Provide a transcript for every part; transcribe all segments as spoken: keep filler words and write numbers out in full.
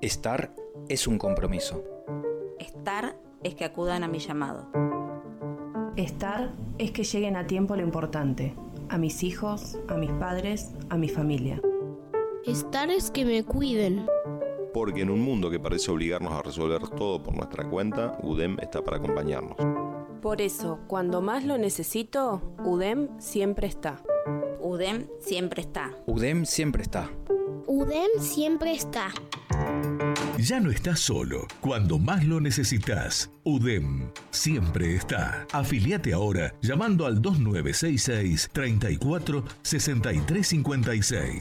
Estar es un compromiso. Estar es que acudan a mi llamado. Estar es que lleguen a tiempo lo importante, a mis hijos, a mis padres, a mi familia. Estar es que me cuiden. Porque en un mundo que parece obligarnos a resolver todo por nuestra cuenta, U D E M está para acompañarnos. Por eso, cuando más lo necesito, U D E M siempre está. U D E M siempre está. U D E M siempre está. U D E M siempre está. Ya no estás solo. Cuando más lo necesitas, U D E M siempre está. Afiliate ahora llamando al dos nueve seis seis, treinta y cuatro, sesenta y tres cincuenta y seis.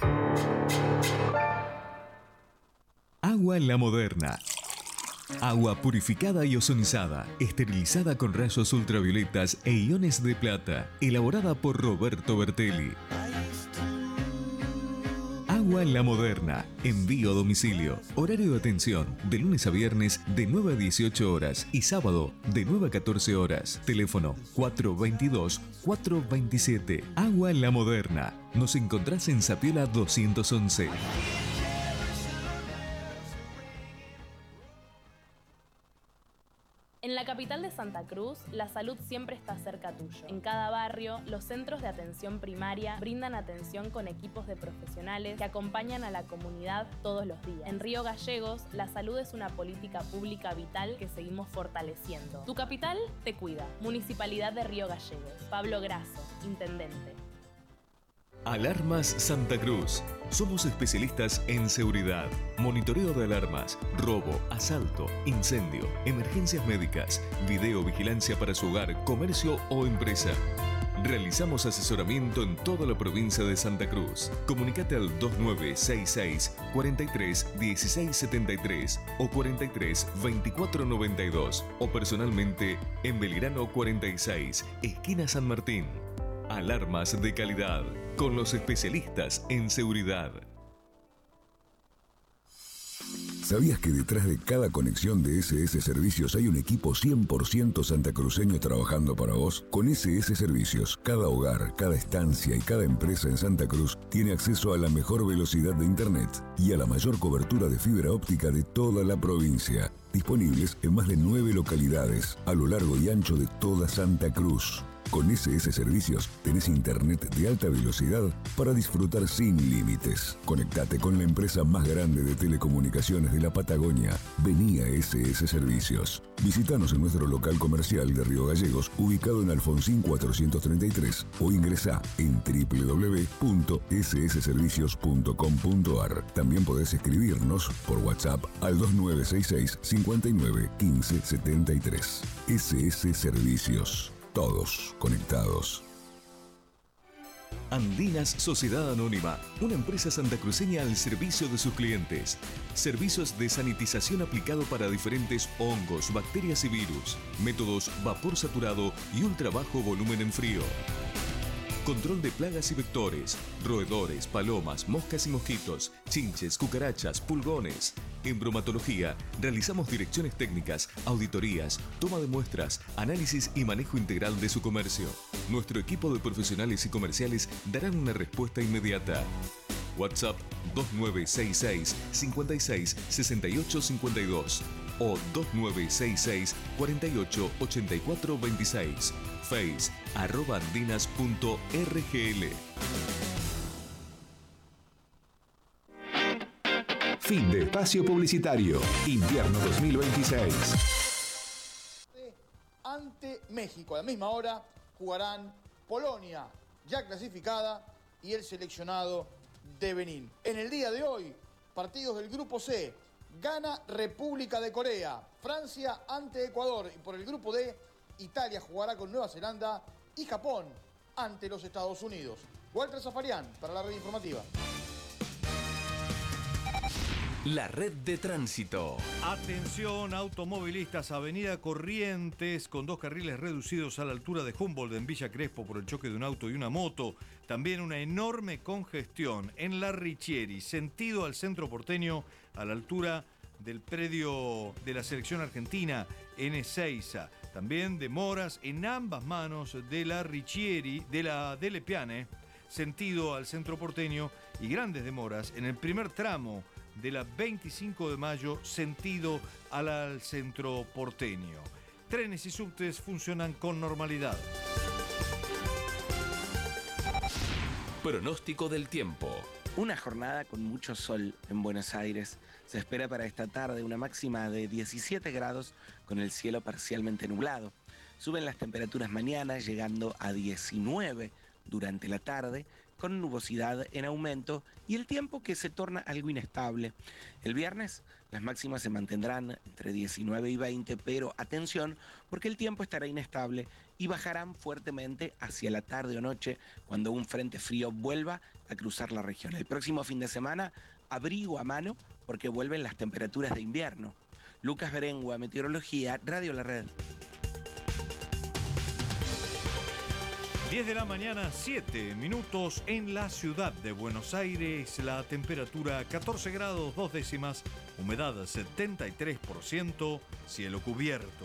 Agua La Moderna. Agua purificada y ozonizada, esterilizada con rayos ultravioletas e iones de plata, elaborada por Roberto Bertelli. Agua La Moderna, envío a domicilio, horario de atención, de lunes a viernes de nueve a dieciocho horas y sábado de nueve a catorce horas. Teléfono cuatro veintidós, cuatro veintisiete. Agua La Moderna. Nos encontrás en Zapiola doscientos once. En la capital de Santa Cruz, la salud siempre está cerca tuyo. En cada barrio, los centros de atención primaria brindan atención con equipos de profesionales que acompañan a la comunidad todos los días. En Río Gallegos, la salud es una política pública vital que seguimos fortaleciendo. Tu capital te cuida. Municipalidad de Río Gallegos. Pablo Grasso, Intendente. Alarmas Santa Cruz. Somos especialistas en seguridad, monitoreo de alarmas, robo, asalto, incendio, emergencias médicas, videovigilancia para su hogar, comercio o empresa. Realizamos asesoramiento en toda la provincia de Santa Cruz. Comunicate al dos nueve seis seis, cuarenta y tres, dieciséis setenta y tres o cuarenta y tres, veinticuatro noventa y dos o personalmente en Belgrano cuarenta y seis, esquina San Martín. Alarmas de calidad, con los especialistas en seguridad. ¿Sabías que detrás de cada conexión de S S Servicios hay un equipo cien por ciento santacruceño trabajando para vos? Con S S Servicios, cada hogar, cada estancia y cada empresa en Santa Cruz tiene acceso a la mejor velocidad de Internet y a la mayor cobertura de fibra óptica de toda la provincia. Disponibles en más de nueve localidades a lo largo y ancho de toda Santa Cruz. Con S S Servicios tenés internet de alta velocidad para disfrutar sin límites. Conectate con la empresa más grande de telecomunicaciones de la Patagonia. Vení a S S Servicios. Visítanos en nuestro local comercial de Río Gallegos, ubicado en Alfonsín cuatrocientos treinta y tres, o ingresá en doble u doble u doble u punto s s servicios punto com punto a r. También podés escribirnos por WhatsApp al dos nueve seis seis, cincuenta y nueve, quince setenta y tres. S S Servicios. Todos conectados. Andinas Sociedad Anónima, una empresa santacruceña al servicio de sus clientes. Servicios de sanitización aplicado para diferentes hongos, bacterias y virus. Métodos vapor saturado y ultra bajo volumen en frío. Control de plagas y vectores, roedores, palomas, moscas y mosquitos, chinches, cucarachas, pulgones. En bromatología, realizamos direcciones técnicas, auditorías, toma de muestras, análisis y manejo integral de su comercio. Nuestro equipo de profesionales y comerciales darán una respuesta inmediata. WhatsApp dos nueve seis seis, cincuenta y seis, sesenta y ocho cincuenta y dos o dos nueve seis seis, cuarenta y ocho, ochenta y cuatro veintiséis. Face, arroba andinas punto r g l. Fin de espacio publicitario. Invierno dos mil veintiséis. Ante México, a la misma hora, jugarán Polonia, ya clasificada, y el seleccionado de Benín. En el día de hoy, partidos del Grupo C. Gana República de Corea, Francia ante Ecuador, y por el Grupo D, Italia jugará con Nueva Zelanda y Japón ante los Estados Unidos. Walter Zafarian para la red informativa. La red de tránsito. Atención, automovilistas, Avenida Corrientes con dos carriles reducidos a la altura de Humboldt en Villa Crespo por el choque de un auto y una moto. También una enorme congestión en La Richieri, sentido al centro porteño a la altura del predio de la selección argentina en Ezeiza. También demoras en ambas manos de La Richieri, de la Delle Piane, sentido al centro porteño, y grandes demoras en el primer tramo de la veinticinco de mayo, sentido al centro porteño. Trenes y subtes funcionan con normalidad. Pronóstico del tiempo. Una jornada con mucho sol en Buenos Aires. Se espera para esta tarde una máxima de diecisiete grados con el cielo parcialmente nublado. Suben las temperaturas mañana llegando a diecinueve durante la tarde, con nubosidad en aumento y el tiempo que se torna algo inestable. El viernes las máximas se mantendrán entre diecinueve y veinte, pero atención porque el tiempo estará inestable y bajarán fuertemente hacia la tarde o noche cuando un frente frío vuelva a cruzar la región. El próximo fin de semana, abrigo a mano porque vuelven las temperaturas de invierno. Lucas Berengua, Meteorología, Radio La Red. diez de la mañana, siete minutos en la ciudad de Buenos Aires. La temperatura catorce grados, dos décimas, humedad setenta y tres por ciento, cielo cubierto.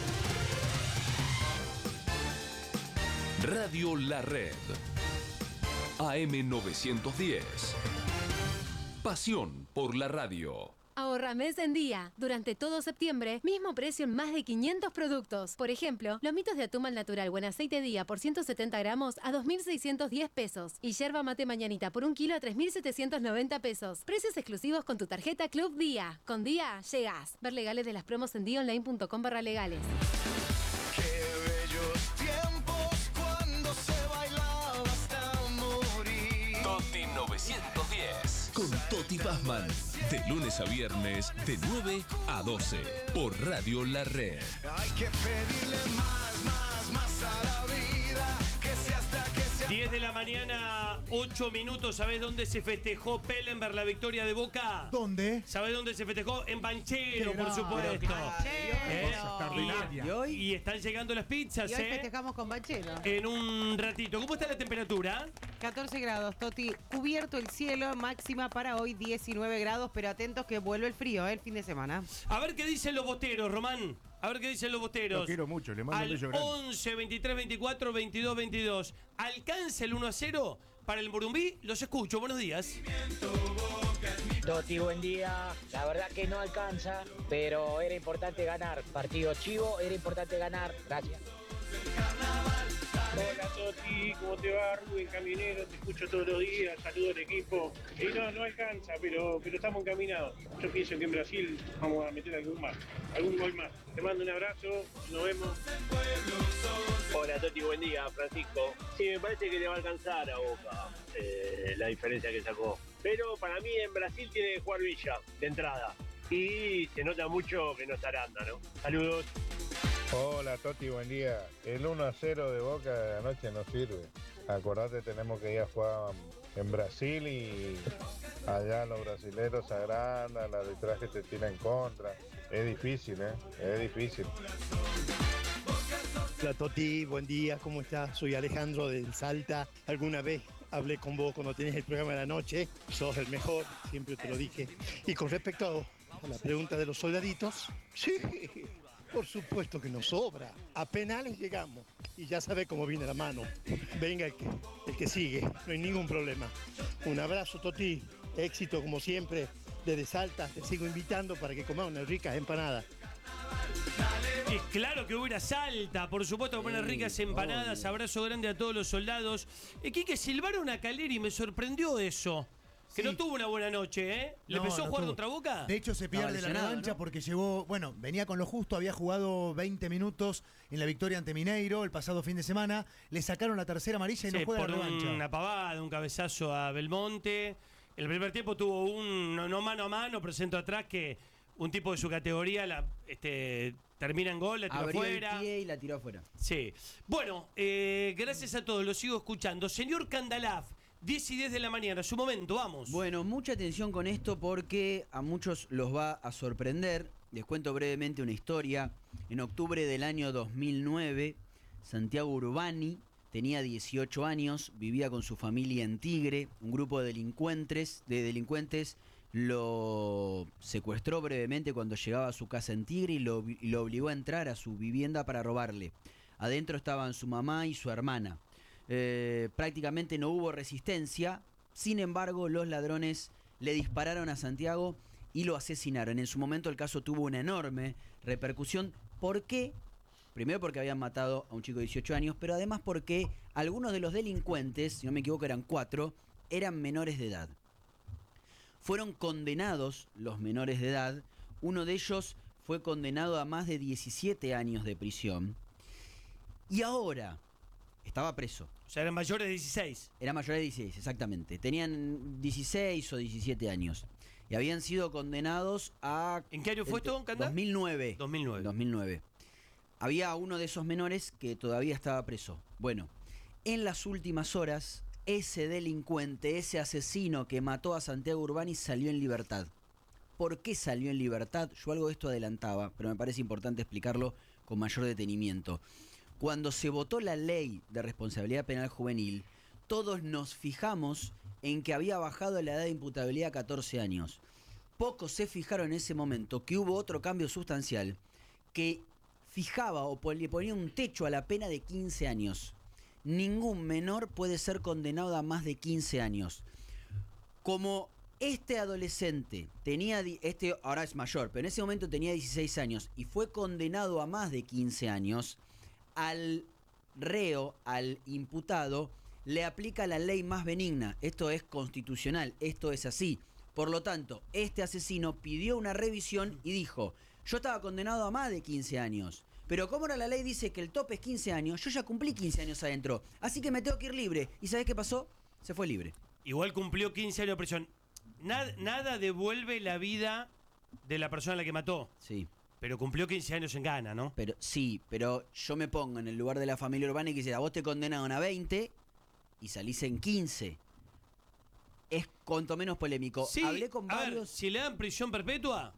Radio La Red. A M novecientos diez. Pasión por la radio. Ahorra mes en día. Durante todo septiembre, mismo precio en más de quinientos productos. Por ejemplo, lomitos de atún al natural buen aceite día por ciento setenta gramos a dos mil seiscientos diez pesos. Y yerba mate mañanita por un kilo a tres mil setecientos noventa pesos. Precios exclusivos con tu tarjeta Club Día. Con Día, llegás. Ver legales de las promos en día online punto com barra legales. Qué bellos tiempos cuando se bailaba hasta morir. Toti novecientos diez. Con Toti Pazman. De lunes a viernes, de nueve a doce. Por Radio La Red. Hay que pedirle más, más, más a la vida. Que sea hasta que sea. diez de la mañana, ocho minutos. ¿Sabés dónde se festejó Pellenberg la victoria de Boca? ¿Dónde? ¿Sabés dónde se festejó? En Banchero, por supuesto. ¿Eh? Y, hoy, y están llegando las pizzas, Y hoy ¿eh? festejamos con Banchero. En un ratito. ¿Cómo está la temperatura? catorce grados, Toti. Cubierto el cielo, máxima para hoy diecinueve grados, pero atentos que vuelve el frío, ¿eh? El fin de semana. A ver qué dicen los boteros, Román. A ver qué dicen los boteros. Lo quiero mucho, le mando un beso Al grande. once, veintitrés, veinticuatro, veintidós, veintidós. ¿Alcanza el uno a cero para el Morumbí? Los escucho. Buenos días. Toti, buen día. La verdad que no alcanza, pero era importante ganar. Partido chivo, era importante ganar. Gracias. Hola Toti, ¿cómo te va? Rubén Caminero, te escucho todos los días, saludo al equipo. Y no, no alcanza, pero, pero estamos encaminados. Yo pienso que en Brasil vamos a meter algún más, algún gol más. Te mando un abrazo, nos vemos. Hola Toti, buen día, Francisco. Sí, me parece que le va a alcanzar a Boca eh, la diferencia que sacó. Pero para mí en Brasil tiene que jugar Villa, de entrada. Y se nota mucho que no está Aranda, ¿no? Saludos. Hola Toti, buen día. El uno a cero de Boca de anoche no sirve. Acordate, tenemos que ir a jugar en Brasil y allá los brasileros se agrandan, el arbitraje te tira en contra. Es difícil, ¿eh? Es difícil. Hola Toti, buen día, ¿cómo estás? Soy Alejandro del Salta. Alguna vez hablé con vos cuando tenés el programa de la noche. Sos el mejor, siempre te lo dije. Y con respecto a la pregunta de los soldaditos, sí, por supuesto que nos sobra. A penales llegamos y ya sabe cómo viene la mano. Venga el que, el que sigue, no hay ningún problema. Un abrazo Toti, éxito como siempre desde Salta. Te sigo invitando para que comas unas ricas empanadas. Es claro que hubiera Salta, por supuesto, buenas sí, ricas empanadas, obvio. Abrazo grande a todos los soldados. Eh, Quique, silbaron a Caleri, me sorprendió eso. Que sí. No tuvo una buena noche, ¿eh? ¿Le no, empezó no a jugar tuvo. Contra Boca? De hecho, se pierde la revancha, ¿no? Porque llevó, bueno, venía con lo justo, había jugado veinte minutos en la victoria ante Mineiro el pasado fin de semana. Le sacaron la tercera amarilla y sí, no juega por la revancha. Una pavada, un cabezazo a Belmonte. El primer tiempo tuvo un no, no mano a mano, pero centro atrás que un tipo de su categoría la este termina en gol, la tiró abrió afuera. El pie y la tiró afuera. Sí. Bueno, eh, gracias a todos, lo sigo escuchando. Señor Candalaf, diez y diez de la mañana, su momento, vamos. Bueno, mucha atención con esto porque a muchos los va a sorprender. Les cuento brevemente una historia. En octubre del año dos mil nueve, Santiago Urbani tenía dieciocho años, vivía con su familia en Tigre. Un grupo de delincuentes, de delincuentes lo secuestró brevemente cuando llegaba a su casa en Tigre y lo, y lo obligó a entrar a su vivienda para robarle. Adentro estaban su mamá y su hermana. Eh, prácticamente no hubo resistencia, sin embargo los ladrones le dispararon a Santiago y lo asesinaron. En su momento el caso tuvo una enorme repercusión. ¿Por qué? Primero porque habían matado a un chico de dieciocho años, pero además porque algunos de los delincuentes, si no me equivoco eran cuatro, eran menores de edad. Fueron condenados los menores de edad. Uno de ellos fue condenado a más de diecisiete años de prisión. Y ahora estaba preso. O sea, eran mayores de dieciséis. Era mayores de dieciséis, exactamente. Tenían dieciséis o diecisiete años. Y habían sido condenados a... ¿En qué año fue esto, Canda? dos mil nueve. dos mil nueve. dos mil nueve. Había uno de esos menores que todavía estaba preso. Bueno, en las últimas horas, ese delincuente, ese asesino que mató a Santiago Urbani salió en libertad. ¿Por qué salió en libertad? Yo algo de esto adelantaba, pero me parece importante explicarlo con mayor detenimiento. Cuando se votó la ley de responsabilidad penal juvenil, todos nos fijamos en que había bajado la edad de imputabilidad a catorce años. Pocos se fijaron en ese momento que hubo otro cambio sustancial que fijaba o le ponía un techo a la pena de quince años. Ningún menor puede ser condenado a más de quince años. Como este adolescente tenía, este ahora es mayor, pero en ese momento tenía dieciséis años y fue condenado a más de quince años, al reo, al imputado, le aplica la ley más benigna. Esto es constitucional, esto es así. Por lo tanto, este asesino pidió una revisión y dijo: yo estaba condenado a más de quince años, pero como ahora la ley dice que el tope es quince años, yo ya cumplí quince años adentro, así que me tengo que ir libre. ¿Y sabés qué pasó? Se fue libre. Igual cumplió quince años de prisión. Nada, nada devuelve la vida de la persona a la que mató. Sí. Pero cumplió quince años en Ghana, ¿no? Pero sí, pero yo me pongo en el lugar de la familia Urbani y que dice: a vos te condenaron a veinte y salís en quince. Es cuanto menos polémico. Sí, Hablé con a varios... ver, si le dan prisión perpetua,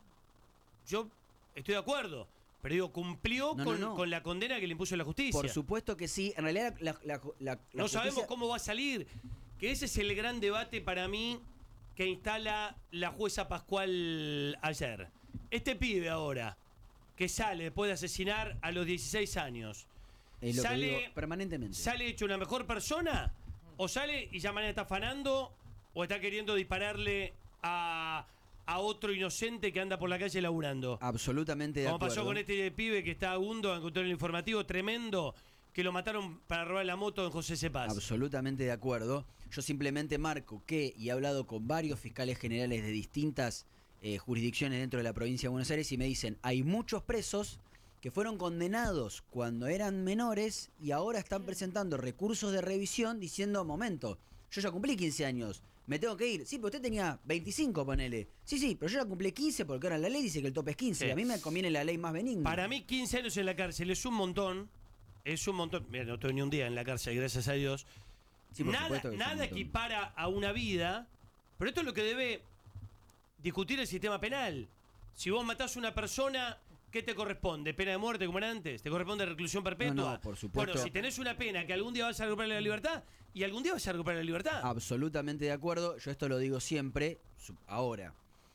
yo estoy de acuerdo. Pero digo, cumplió No, con, no, no. con la condena que le impuso la justicia. Por supuesto que sí. En realidad la, la, la, la No justicia- sabemos cómo va a salir. Que ese es el gran debate para mí que instala la jueza Pascual ayer. Este pibe ahora, que sale después de asesinar a los dieciséis años, Es lo que sale, digo permanentemente. ¿sale hecho una mejor persona? ¿O sale y ya mañana está afanando? ¿O está queriendo dispararle a, a otro inocente que anda por la calle laburando? Absolutamente de Como acuerdo. pasó con este pibe que está agundo, encontró en el informativo tremendo, que lo mataron para robar la moto en José Cepaz. Absolutamente de acuerdo. Yo simplemente marco que, y he hablado con varios fiscales generales de distintas eh, jurisdicciones dentro de la provincia de Buenos Aires y me dicen: hay muchos presos que fueron condenados cuando eran menores y ahora están presentando recursos de revisión diciendo: momento, yo ya cumplí quince años, me tengo que ir. Sí, pero usted tenía veinticinco, ponele. Sí, sí, pero yo ya cumplí quince porque ahora la ley dice que el tope es quince. Sí. A mí me conviene la ley más benigna. Para mí, quince años en la cárcel es un montón. Es un montón. Mira, no estoy ni un día en la cárcel, gracias a Dios. Sí, por nada supuesto que es un nada montón. equipara a una vida, pero esto es lo que debe discutir el sistema penal. Si vos matás a una persona, ¿qué te corresponde? ¿Pena de muerte como era antes? ¿Te corresponde reclusión perpetua? No, no, por supuesto. Bueno, si tenés una pena que algún día vas a recuperar la libertad, y algún día vas a recuperar la libertad. Absolutamente de acuerdo. Yo esto lo digo siempre. Su- Ahora,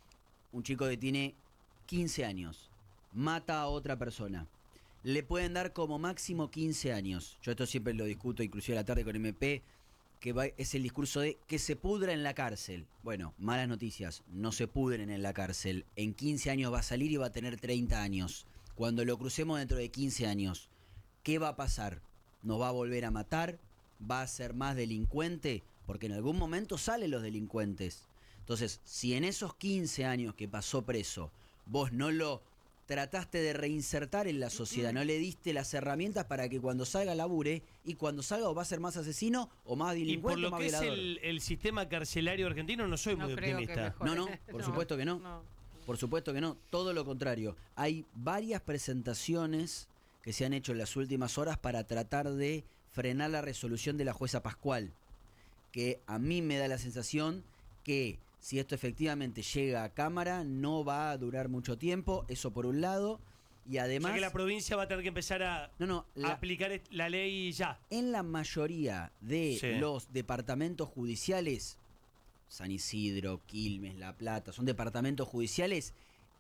un chico que tiene quince años mata a otra persona. Le pueden dar como máximo quince años. Yo esto siempre lo discuto, inclusive a la tarde con M P, que va- es el discurso de que se pudra en la cárcel. Bueno, malas noticias, no se pudren en la cárcel. En quince años va a salir y va a tener treinta años. Cuando lo crucemos dentro de quince años, ¿qué va a pasar? ¿Nos va a volver a matar? ¿Va a ser más delincuente? Porque en algún momento salen los delincuentes. Entonces, si en esos quince años que pasó preso, vos no lo trataste de reinsertar en la sociedad, no le diste las herramientas para que cuando salga labure, y cuando salga o va a ser más asesino o más Y por delincuente o lo más que es violador. el, el sistema carcelario argentino, no soy No muy creo que optimista. No, no, por supuesto que no. Por supuesto que no, todo lo contrario. Hay varias presentaciones que se han hecho en las últimas horas para tratar de frenar la resolución de la jueza Pascual, que a mí me da la sensación que si esto efectivamente llega a Cámara no va a durar mucho tiempo, eso por un lado, y O además... sea que la provincia va a tener que empezar a, No, no, a la- aplicar est- la ley ya. En la mayoría de Sí. los departamentos judiciales, San Isidro, Quilmes, La Plata, son departamentos judiciales,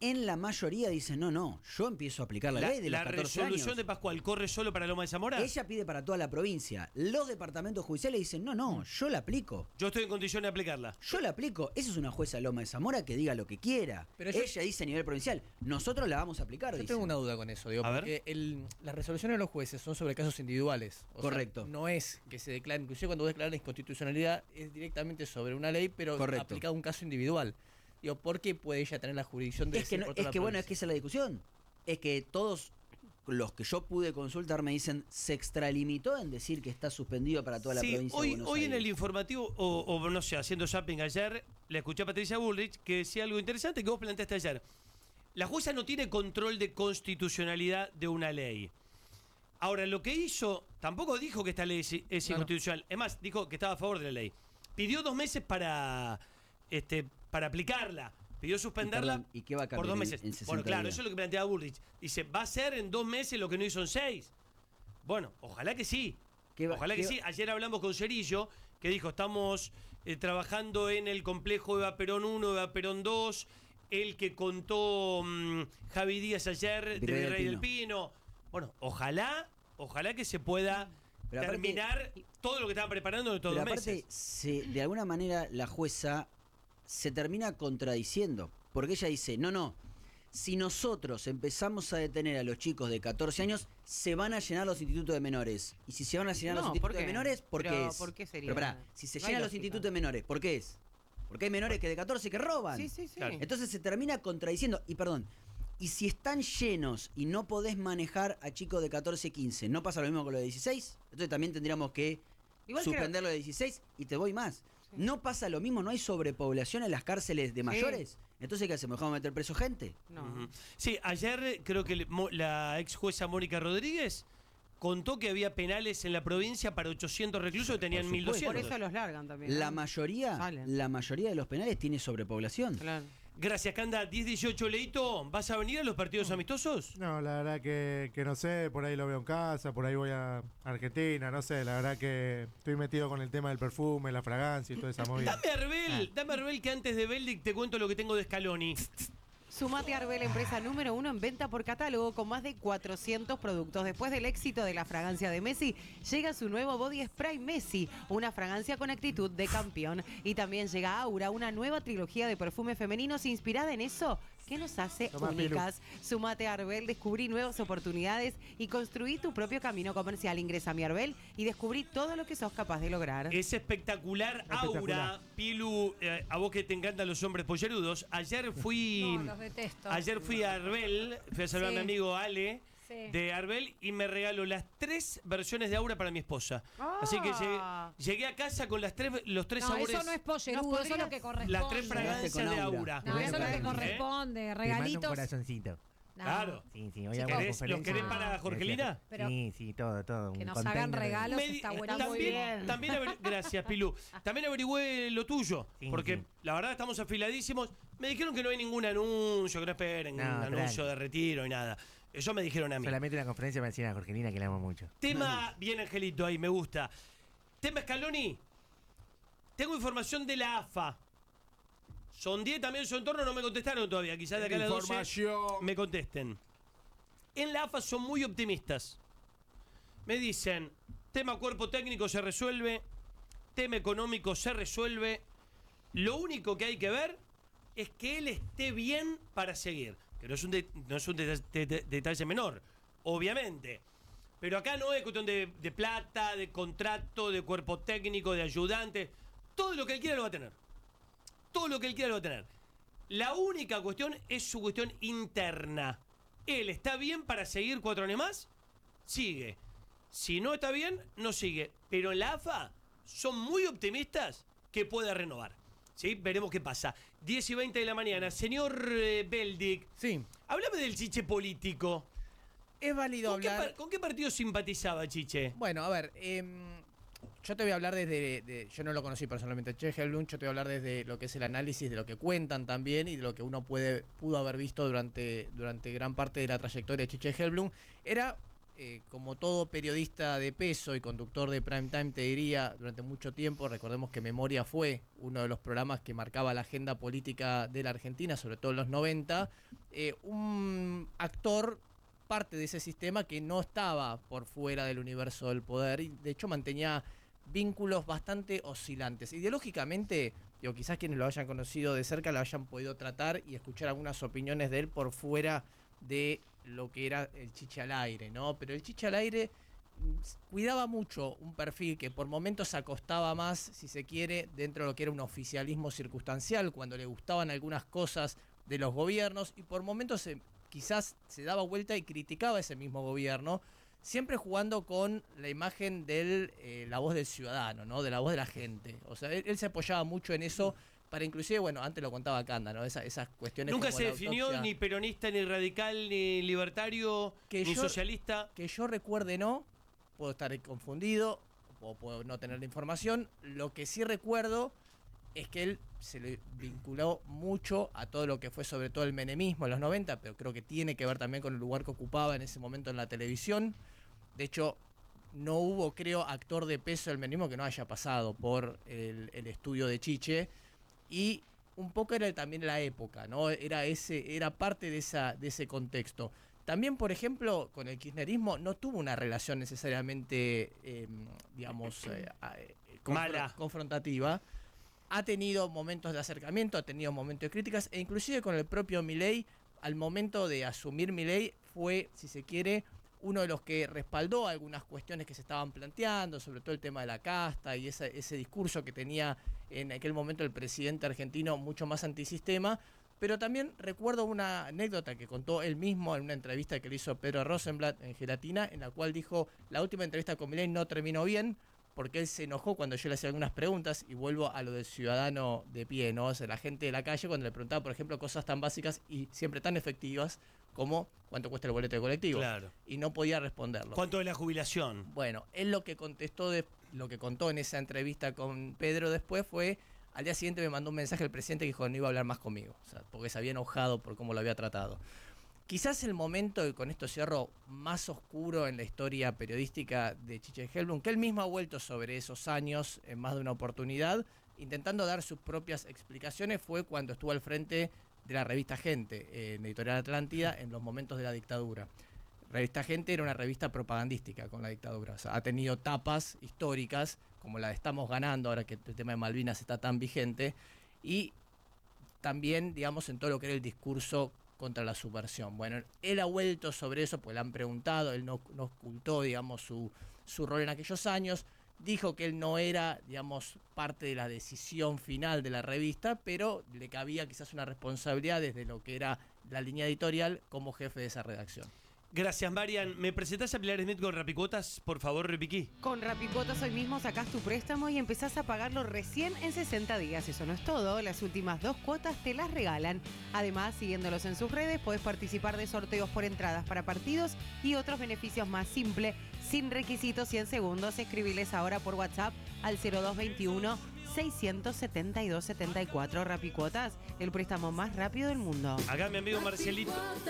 en la mayoría dicen, no, no, yo empiezo a aplicar la, La, ley de los la catorce resolución años. de Pascual corre solo para Loma de Zamora. Ella pide para toda la provincia. Los departamentos judiciales dicen, no, no, yo la aplico. Yo estoy en condiciones de aplicarla. Yo la aplico. Esa es una jueza de Loma de Zamora que diga lo que quiera. Pero yo- Ella dice a nivel provincial, nosotros la vamos a aplicar. Yo dice. tengo una duda con eso, digo, A ver. porque el- las resoluciones de los jueces son sobre casos individuales. O sea, Correcto. no es que se declare, inclusive cuando vos declaras la inconstitucionalidad, es directamente sobre una ley, pero Correcto. aplicado a un caso individual. Digo, ¿por qué puede ella tener la jurisdicción de Es que, decir no- por toda es la que bueno, es provincia? que esa es la discusión. Es que todos los que yo pude consultar me dicen, se extralimitó en decir que está suspendido para toda la Sí, provincia hoy, de Buenos hoy en Aires. el informativo, o, o no sé, haciendo zapping ayer, le escuché a Patricia Bullrich que decía algo interesante que vos planteaste ayer. La jueza no tiene control de constitucionalidad de una ley. Ahora, lo que hizo, tampoco dijo que esta ley es, es No, no. inconstitucional. Es más, dijo que estaba a favor de la ley. Pidió dos meses para, este, para aplicarla. Pidió suspenderla Y, perdón, ¿y qué va a por cambiar dos en- meses. en sesenta Bueno, claro, días? eso es lo que planteaba Bullrich. Dice, va a ser en dos meses lo que no hizo en seis. Bueno, ojalá que sí. va- Ojalá que qué sí. Ayer hablamos con Cerillo, que dijo, estamos eh, trabajando en el complejo Eva Perón uno, Eva Perón dos, el que contó mm, Javi Díaz ayer de Virrey del Virrey del Pino. Pino. Bueno, ojalá, ojalá que se pueda Pero aparte- terminar todo lo que estaban preparando en estos Pero dos aparte, meses. se- de alguna manera la jueza se termina contradiciendo. Porque ella dice, no, no, si nosotros empezamos a detener a los chicos de catorce años, se van a llenar los institutos de menores. Y si se van a llenar los No, institutos ¿por de qué? menores, ¿por Pero, qué es? ¿por qué sería? Pero pará, si se No hay llenan los lógica. institutos de menores, ¿por qué es? Porque hay menores que de catorce que roban. Sí, sí, sí. Claro. Entonces se termina contradiciendo. Y perdón, y si están llenos y no podés manejar a chicos de catorce, quince, ¿no pasa lo mismo con los de dieciséis? Entonces también tendríamos que Igual suspender creo- lo de dieciséis y te voy más. ¿No pasa lo mismo? ¿No hay sobrepoblación en las cárceles de mayores? Entonces, ¿qué hacemos? ¿Dejamos meter preso gente? Ujú. Sí, ayer eh, creo que le- mo- la ex jueza Mónica Rodríguez contó que había penales en la provincia para ochocientos reclusos que tenían mil Por doscientos. eso los largan también. La ¿no? mayoría, Salen. la mayoría de los penales tiene sobrepoblación. Gracias, Canda. diez dieciocho, Leito, ¿vas a venir a los partidos amistosos? No, la verdad que, que no sé, por ahí lo veo en casa, por ahí voy a Argentina, no sé, la verdad que estoy metido con el tema del perfume, la fragancia y toda esa movida. Dame a Arbel, dame a Arbel que antes de Beldic te cuento lo que tengo de Scaloni. Sumate a Arbel, empresa número uno en venta por catálogo con más de cuatrocientos productos. Después del éxito de la fragancia de Messi, llega su nuevo Body Spray Messi, una fragancia con actitud de campeón. Y también llega Aura, una nueva trilogía de perfumes femeninos inspirada en eso que nos hace Tomá, únicas. Sumate a Arbel, descubrí nuevas oportunidades y construí tu propio camino comercial. Ingresa a mi Arbel y descubrí todo lo que sos capaz de lograr. Es espectacular, Espectacular. Aura. Pilu, eh, a vos que te encantan los hombres pollerudos. Ayer fui. No, los detesto. Ayer fui a Arbel, fui a saludar Sí. a mi amigo Ale Sí. de Arbel y me regaló las tres versiones de Aura para mi esposa. Así que llegué, llegué a casa con las tres, los tres No, sabores. eso no es pollerudo, eso es lo que corresponde. Las tres fragancias de Aura. No, eso es lo que ¿Eh? corresponde. Regalitos. corazoncito. No. Claro. Sí, sí, hoy Si hago querés- conferencia. ¿Los querés para Jorgelina? Pero- sí, sí, todo, todo. Que un nos hagan container de- regalos Me di- está buenísimo. también, también averi- gracias, Pilu. También averigüé lo tuyo, Sí, porque sí. la verdad estamos afiladísimos. Me dijeron que no hay ningún anuncio, que no esperen No, un tranqui. anuncio de retiro y nada. Eso me dijeron a mí. Solamente una conferencia para decir a Jorgelina que la amo mucho. Tema, bien Angelito ahí, me gusta. Tema Scaloni. Tengo información de la A F A. Sondeé también su entorno, no me contestaron todavía. Quizás de acá a las doce Información. me contesten. En la A F A son muy optimistas. Me dicen, tema cuerpo técnico se resuelve, tema económico se resuelve. Lo único que hay que ver es que él esté bien para seguir. Que no es un, de- no es un de- de- de- detalle menor, obviamente. Pero acá no es cuestión de, de plata, de contrato, de cuerpo técnico, de ayudante. Todo lo que él quiera lo va a tener. Todo lo que él quiera lo va a tener. La única cuestión es su cuestión interna. Él está bien para seguir cuatro años más, sigue. Si no está bien, no sigue. Pero en la A F A son muy optimistas que pueda renovar. ¿Sí? Veremos qué pasa. diez y veinte de la mañana. Señor eh, Beldic. Sí. Háblame del Chiche político. Es válido ¿Con qué, hablar. par- ¿Con qué partido simpatizaba Chiche? Bueno, a ver, em, yo te voy a hablar desde, de- yo no lo conocí personalmente, Che Helblum, yo te voy a hablar desde lo que es el análisis de lo que cuentan también y de lo que uno puede pudo haber visto durante, durante gran parte de la trayectoria de Chiche Helblum. Era eh, como todo periodista de peso y conductor de prime time, te diría, durante mucho tiempo, recordemos que Memoria fue uno de los programas que marcaba la agenda política de la Argentina, sobre todo en los noventa, eh, un actor parte de ese sistema que no estaba por fuera del universo del poder y de hecho mantenía vínculos bastante oscilantes. Ideológicamente, digo, quizás quienes lo hayan conocido de cerca lo hayan podido tratar y escuchar algunas opiniones de él por fuera de lo que era el chiche al aire, ¿no? Pero el chiche al aire cuidaba mucho un perfil que por momentos se acostaba más, si se quiere, dentro de lo que era un oficialismo circunstancial, cuando le gustaban algunas cosas de los gobiernos, y por momentos se, quizás se daba vuelta y criticaba ese mismo gobierno, siempre jugando con la imagen de eh, la voz del ciudadano, ¿no? De la voz de la gente. O sea, él, él se apoyaba mucho en eso para inclusive, bueno, antes lo contaba Canda, ¿no? Esa, esas cuestiones. Nunca como se la definió autopsia. ni peronista, ni radical, ni libertario, Que ni yo- socialista. Que yo recuerde no, puedo estar confundido o puedo no tener la información. Lo que sí recuerdo es que él se le vinculó mucho a todo lo que fue sobre todo el menemismo en los noventa, pero creo que tiene que ver también con el lugar que ocupaba en ese momento en la televisión. De hecho, no hubo, creo, actor de peso del menemismo que no haya pasado por el, el estudio de Chiche. Y un poco era también la época, ¿no? Era ese, era parte de esa, de ese contexto. También, por ejemplo, con el kirchnerismo no tuvo una relación necesariamente, eh, digamos, eh, eh, confr- Mala. confrontativa. Ha tenido momentos de acercamiento, ha tenido momentos de críticas, e inclusive con el propio Milei, al momento de asumir Milei, fue, si se quiere, uno de los que respaldó algunas cuestiones que se estaban planteando, sobre todo el tema de la casta y ese, ese discurso que tenía en aquel momento el presidente argentino mucho más antisistema. Pero también recuerdo una anécdota que contó él mismo en una entrevista que le hizo Pedro Rosenblatt en Gelatina, en la cual dijo, la última entrevista con Milei no terminó bien, porque él se enojó cuando yo le hacía algunas preguntas, y vuelvo a lo del ciudadano de pie, ¿no? O sea, la gente de la calle, cuando le preguntaba, por ejemplo, cosas tan básicas y siempre tan efectivas como cuánto cuesta el boleto de colectivo. Claro. Y no podía responderlo. ¿Cuánto de la jubilación? Bueno, él lo que contestó, de, lo que contó en esa entrevista con Pedro después fue, al día siguiente me mandó un mensaje el presidente que dijo que no iba a hablar más conmigo, o sea, porque se había enojado por cómo lo había tratado. Quizás el momento, y con esto cierro, más oscuro en la historia periodística de Chiche Hellblum, que él mismo ha vuelto sobre esos años en más de una oportunidad, intentando dar sus propias explicaciones, fue cuando estuvo al frente de la revista Gente, eh, en Editorial Atlántida, en los momentos de la dictadura. Revista Gente era una revista propagandística con la dictadura, o sea, ha tenido tapas históricas, como la de Estamos Ganando, ahora que el tema de Malvinas está tan vigente, y también, digamos, en todo lo que era el discurso contra la subversión. Bueno, él ha vuelto sobre eso, pues le han preguntado, él no, no ocultó, digamos, su, su rol en aquellos años, dijo que él no era, digamos, parte de la decisión final de la revista, pero le cabía quizás una responsabilidad desde lo que era la línea editorial como jefe de esa redacción. Gracias, Marian. ¿Me presentás a Pilar Smith con Rapicuotas? Por favor, Repiquí. Con Rapicuotas hoy mismo sacás tu préstamo y empezás a pagarlo recién en sesenta días. Eso no es todo, las últimas dos cuotas te las regalan. Además, siguiendolos en sus redes, podés participar de sorteos por entradas para partidos y otros beneficios más simples, sin requisitos y en segundos. Escribiles ahora por WhatsApp al cero dos veintiuno, seiscientos setenta y dos setenta y cuatro. Rapicuotas, el préstamo más rápido del mundo. Acá mi amigo Marcelito.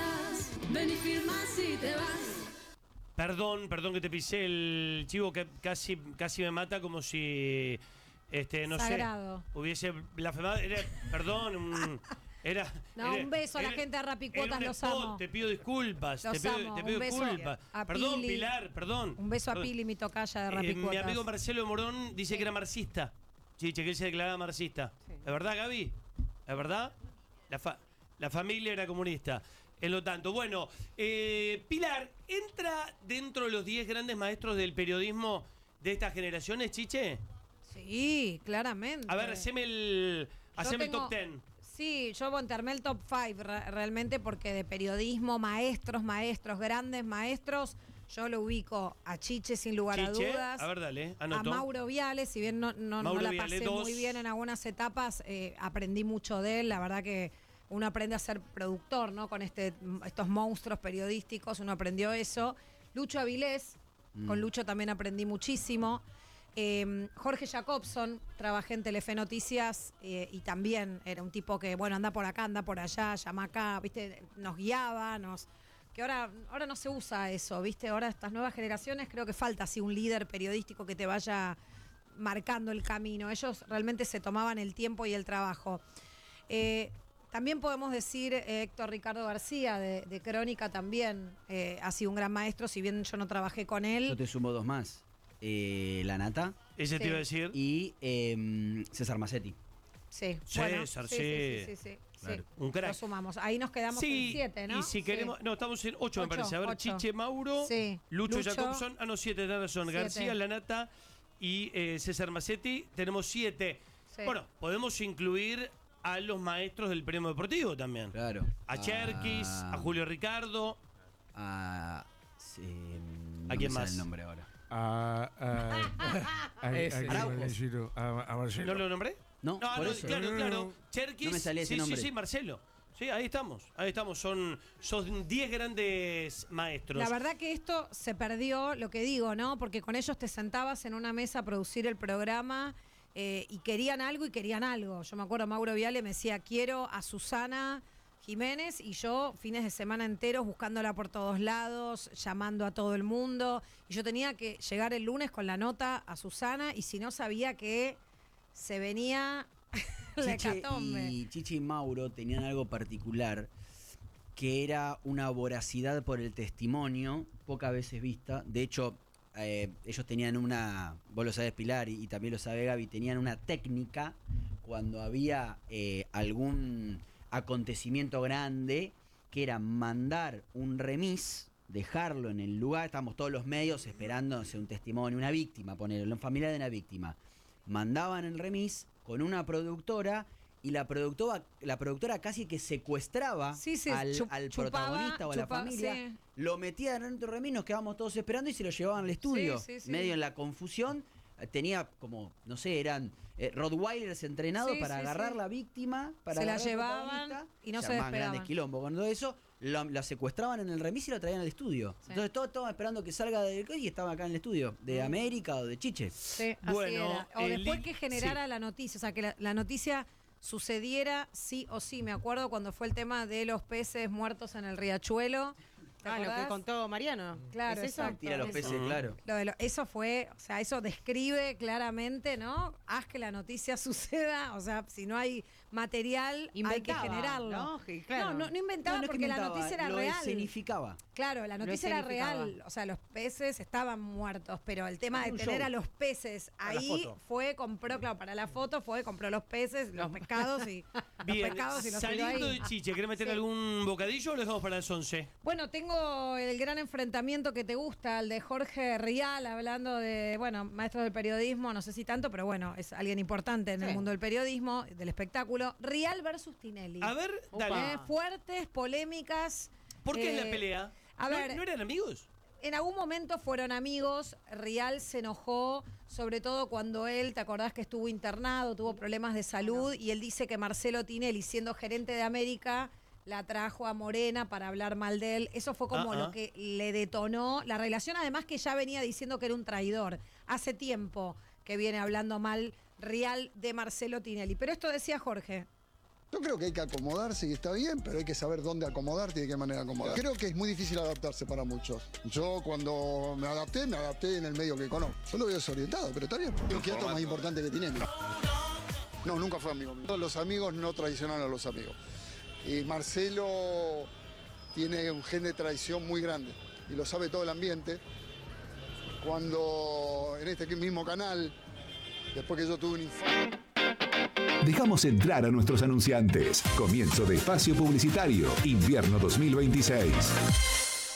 Ven y firma si te vas. Perdón, perdón que te pisé el chivo, que casi, casi me mata como si, este, no Sagrado. sé, hubiese blasfemado. Era, perdón, un, era... No, era- un beso a la era- gente de Rapicuotas, era un los spot, amo. Te pido disculpas, Los te pido, amo, te un pido beso disculpas. a Perdón, Pili. Pilar, perdón. Un beso a Perdón. Pili, mi tocaya de Eh, Rapicuotas. mi amigo Marcelo Morón dice que era marxista. Sí, che, que él se declaraba marxista. ¿Es verdad, Gaby? ¿Es verdad? La, fa- la familia era comunista. En lo tanto, bueno, eh, Pilar, ¿entra dentro de los diez grandes maestros del periodismo de estas generaciones, Chiche? Sí, claramente. A ver, haceme el, Yo haceme el tengo- top ten. Sí, yo bueno, te armé el top cinco realmente porque de periodismo, maestros, maestros, grandes maestros, yo lo ubico a Chiche sin lugar a Chiche, dudas. a ver, dale, A anoto. Mauro Viale, si bien no, no, no Mauro la Viale, pasé dos. muy bien en algunas etapas, eh, aprendí mucho de él. La verdad que uno aprende a ser productor, ¿no? Con este, estos monstruos periodísticos, uno aprendió eso. Lucho Avilés, Mm. con Lucho también aprendí muchísimo. Eh, Jorge Jacobson, trabajé en Telefe Noticias eh, y también era un tipo que, bueno, anda por acá, anda por allá, llama acá, ¿viste? Nos guiaba, nos, que ahora, ahora no se usa eso, ¿viste? Ahora estas nuevas generaciones creo que falta así un líder periodístico que te vaya marcando el camino. Ellos realmente se tomaban el tiempo y el trabajo. Eh, también podemos decir, eh, Héctor Ricardo García, de, de Crónica también, eh, ha sido un gran maestro, si bien yo no trabajé con él. Yo te sumo dos más. Eh, La Nata. Ese te iba a decir. Y eh, César Macetti. Sí, César, bueno, sí. Sí, sí, sí, sí, Claro. sí. Un crack. Lo sumamos. Ahí nos quedamos Sí, en siete, ¿no? y si Sí. queremos... No, estamos en ocho, me Ocho, parece. A ver, ocho. Chiche Mauro, Sí. Lucho, Lucho. Jacobson. Ah, no, siete, tenés razón. Siete. García, Lanata y eh, César Macetti. Tenemos siete. Sí. Bueno, podemos incluir a los maestros del premio deportivo también. Claro. A Cherkis, Ah. a Julio Ricardo. A. sí, no ¿A quién me sale más? el nombre ahora. A, a, a, a, Ese. a- Araujo. a- a Marcelo. ¿No lo nombré? No, No, por no, eso. claro, claro. Cherkis. No me salía ese sí, nombre. sí, sí, Marcelo. Sí, ahí estamos. Ahí estamos. Son son diez grandes maestros. La verdad que esto se perdió, lo que digo, ¿no? Porque con ellos te sentabas en una mesa a producir el programa eh, y querían algo y querían algo. Yo me acuerdo, Mauro Viale me decía, quiero a Susana Jiménez, y yo fines de semana enteros buscándola por todos lados, llamando a todo el mundo. Y yo tenía que llegar el lunes con la nota a Susana, y si no sabía que se venía la Chiche hecatombe. y Chiche y Mauro tenían algo particular, que era una voracidad por el testimonio, pocas veces vista. De hecho, eh, ellos tenían una, vos lo sabés, Pilar, y, y también lo sabe Gaby, tenían una técnica cuando había eh, algún acontecimiento grande, que era mandar un remis, dejarlo en el lugar, estábamos todos los medios esperando, no sé, un testimonio, una víctima, ponerlo, un familiar de una víctima. Mandaban el remis con una productora, y la productora, la productora casi que secuestraba Sí, sí, al, chup- al chupaba, protagonista o a la chupa- familia, sí. lo metían dentro del remis, nos quedábamos todos esperando y se lo llevaban al estudio. Sí, sí, sí. Medio en la confusión, eh, tenía como, no sé, eran eh, Rottweilers entrenados Sí, para sí, agarrar sí. la víctima, para Se la agarrar al llevaban protagonista, y no se armaban despegaban. grandes quilombos con todo eso, lo- la secuestraban en el remis y lo traían al estudio. Entonces todos estaban esperando que salga del y estaban acá en el estudio, de Mm. América o de Chiche. Sí, así Bueno, era. O el después link- que generara sí. la noticia, o sea, que la, la noticia sucediera sí o sí. Me acuerdo cuando fue el tema de los peces muertos en el riachuelo. ¿Te Ah, lo que acordás? contó Mariano. Claro, ¿Es eso? exacto. Tira los peces, Eso. claro. Lo de lo- eso fue, o sea, eso describe claramente, ¿no? Haz que la noticia suceda, o sea, si no hay material, hay que Inventaba, generarlo. ¿no? Sí, claro. No, no, no inventaba No, no es que porque la inventaba, noticia era lo real. escenificaba. Claro, la Lo noticia era escenificaba. real, o sea, los peces estaban muertos, pero el tema Era de un tener show. a los peces Para la ahí foto. fue, compró, claro, para la foto fue, compró los peces, los pescados y los Bien, pescados y los tiró saliendo ahí. de Chiche, ¿querés meter Sí. algún bocadillo o lo dejamos para las once? Bueno, tengo el gran enfrentamiento que te gusta, el de Jorge Rial, hablando de, bueno, maestro del periodismo, no sé si tanto, pero bueno, es alguien importante en el Sí. mundo del periodismo, del espectáculo. Rial versus Tinelli. A ver, dale. Eh, fuertes, polémicas. ¿Por qué es eh, la pelea? A ¿No- ver, ¿No eran amigos? en algún momento fueron amigos. Rial se enojó, sobre todo cuando él, ¿te acordás que estuvo internado, tuvo problemas de salud? Y él dice que Marcelo Tinelli, siendo gerente de América, la trajo a Morena para hablar mal de él. Eso fue como Ah, ah. lo que le detonó la relación, además que ya venía diciendo que era un traidor. Hace tiempo que viene hablando mal Rial de Marcelo Tinelli. Pero esto decía Jorge. Yo creo que hay que acomodarse y está bien, pero hay que saber dónde acomodarte y de qué manera acomodar. Creo que es muy difícil adaptarse para muchos. Yo cuando me adapté, me adapté en el medio que conozco. Yo lo veo desorientado, pero está bien. Creo que esto es más importante que Tinelli. No, nunca fue amigo mío. Los amigos no traicionan a los amigos. Y Marcelo tiene un gen de traición muy grande y lo sabe todo el ambiente. Cuando en este mismo canal, después que yo tuve un infarto, Dejamos entrar a nuestros anunciantes. Comienzo de espacio publicitario, invierno dos mil veintiséis.